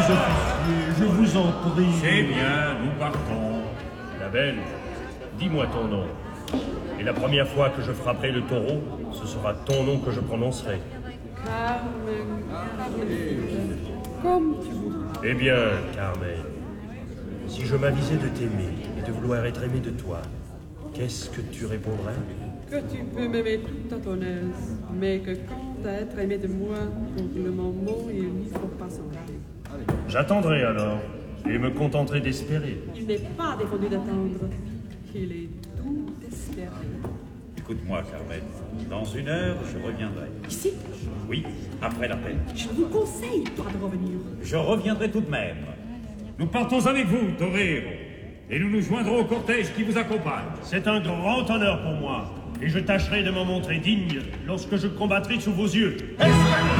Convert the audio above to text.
officiers, je vous en prie. C'est bien, nous partons. La belle, dis-moi ton nom. Et la première fois que je frapperai le taureau, ce sera ton nom que je prononcerai. Carmen, comme tu voudras. Eh bien, Carmen, si je m'avisais de t'aimer et de vouloir être aimé de toi, qu'est-ce que tu répondrais? Que tu peux m'aimer tout à ton aise, mais que quant à être aimé de moi, pour le moment, il n'y faut pas s'engager. J'attendrai alors, et me contenterai d'espérer. Il n'est pas défendu d'attendre. Il est doux d'espérer. Écoute-moi, Carmen. Dans 1 heure, je reviendrai. Ici, Oui, après l'appel. je vous conseille pas de revenir. Je reviendrai tout de même. Nous partons avec vous, Torero, et nous nous joindrons au cortège qui vous accompagne. C'est un grand honneur pour moi, et je tâcherai de m'en montrer digne lorsque je combattrai sous vos yeux.